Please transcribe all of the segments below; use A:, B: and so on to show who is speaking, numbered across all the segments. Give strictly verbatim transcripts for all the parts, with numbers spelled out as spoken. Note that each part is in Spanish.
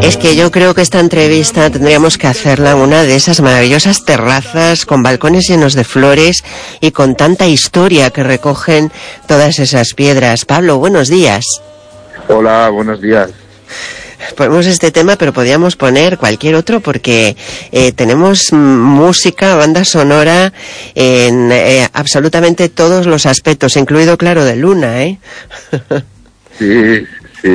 A: Es que yo creo que esta entrevista tendríamos que hacerla en una de esas maravillosas terrazas con balcones llenos de flores y con tanta historia que recogen todas esas piedras. Pablo, buenos días.
B: Hola, buenos días.
A: Ponemos este tema, pero podríamos poner cualquier otro porque eh, tenemos música, banda sonora en eh, absolutamente todos los aspectos, incluido, claro, de Luna, ¿eh?
B: Sí, sí.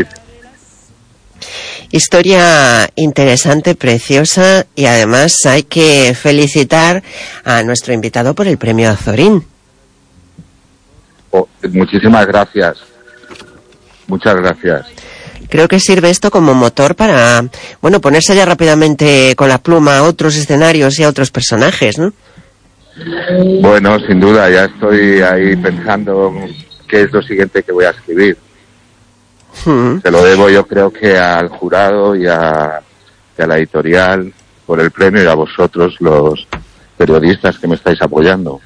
A: Historia interesante, preciosa, y además hay que felicitar a nuestro invitado por el premio Azorín.
B: Oh, muchísimas gracias. Muchas gracias.
A: Creo que sirve esto como motor para, bueno, ponerse ya rápidamente con la pluma a otros escenarios y a otros personajes, ¿no?
B: Bueno, sin duda, ya estoy ahí pensando qué es lo siguiente que voy a escribir. Mm. Se lo debo, yo creo, que al jurado y a, y a la editorial por el premio y a vosotros, los periodistas que me estáis apoyando.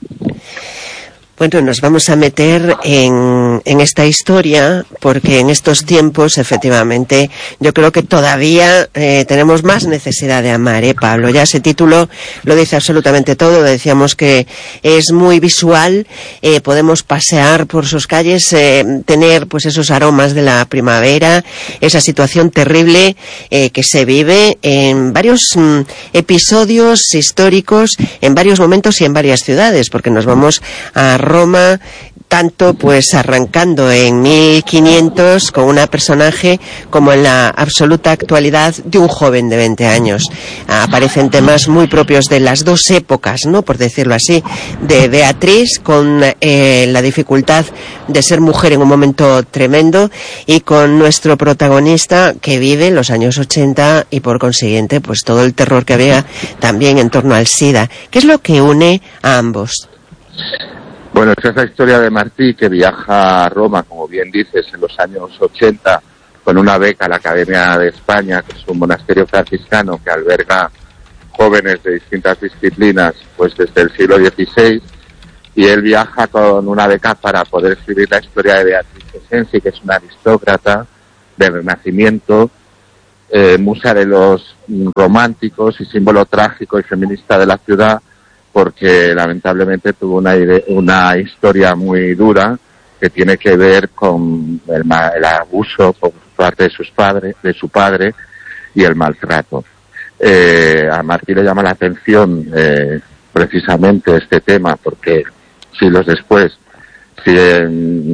A: Bueno, nos vamos a meter en, en esta historia porque en estos tiempos, efectivamente, yo creo que todavía eh, tenemos más necesidad de amar, ¿eh, Pablo? Ya ese título lo dice absolutamente todo. Decíamos que es muy visual, eh, podemos pasear por sus calles, eh, tener pues esos aromas de la primavera, esa situación terrible eh, que se vive en varios mm, episodios históricos, en varios momentos y en varias ciudades, porque nos vamos a Roma, tanto pues arrancando en mil quinientos con una personaje como en la absoluta actualidad de un joven de veinte años. Aparecen temas muy propios de las dos épocas, ¿no?, por decirlo así, de Beatriz con eh, la dificultad de ser mujer en un momento tremendo y con nuestro protagonista que vive en los años ochenta y por consiguiente pues todo el terror que había también en torno al SIDA. ¿Qué es lo que une a ambos?
B: Bueno, es esa historia de Martí que viaja a Roma, como bien dices, en los años ochenta con una beca a la Academia de España, que es un monasterio franciscano que alberga jóvenes de distintas disciplinas pues desde el siglo dieciséis, y él viaja con una beca para poder escribir la historia de Beatriz de Sensi, que es una aristócrata del Renacimiento, eh, musa de los románticos y símbolo trágico y feminista de la ciudad, porque lamentablemente tuvo una, una historia muy dura que tiene que ver con el, el abuso por parte de sus padres, de su padre, y el maltrato. Eh, a Martí le llama la atención eh, precisamente este tema, porque siglos después sigue,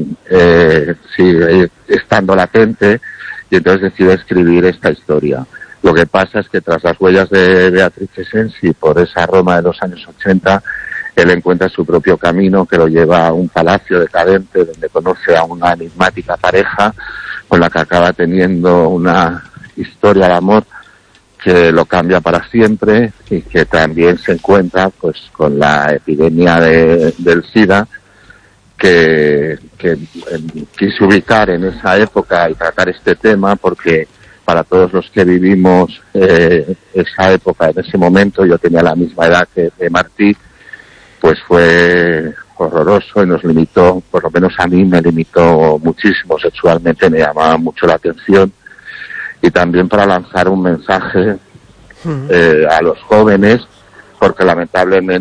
B: eh, sigue estando latente, y entonces decide escribir esta historia. Lo que pasa es que tras las huellas de Beatriz de Sensi por esa Roma de los años ochenta, él encuentra su propio camino que lo lleva a un palacio decadente donde conoce a una enigmática pareja con la que acaba teniendo una historia de amor que lo cambia para siempre, y que también se encuentra pues con la epidemia de, del SIDA que, que eh, quise ubicar en esa época y tratar este tema porque para todos los que vivimos eh, esa época, en ese momento, yo tenía la misma edad que de Martí, pues fue horroroso y nos limitó, por lo menos a mí me limitó muchísimo sexualmente, me llamaba mucho la atención, y también para lanzar un mensaje eh, a los jóvenes, porque lamentablemente